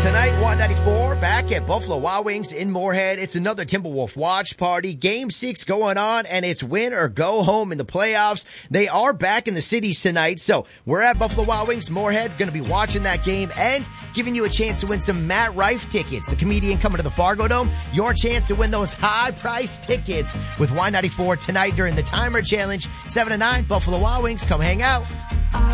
Tonight, 194 back at Buffalo Wild Wings in Moorhead. It's another Timberwolf watch party. Game 6 going on, and it's win or go home in the playoffs. They are back in the cities tonight, so we're at Buffalo Wild Wings, Moorhead, going to be watching that game and giving you a chance to win some Matt Rife tickets. The comedian coming to the Fargo Dome. Your chance to win those high-priced tickets with Y94 tonight during the Timer Challenge. 7 to 9, Buffalo Wild Wings. Come hang out.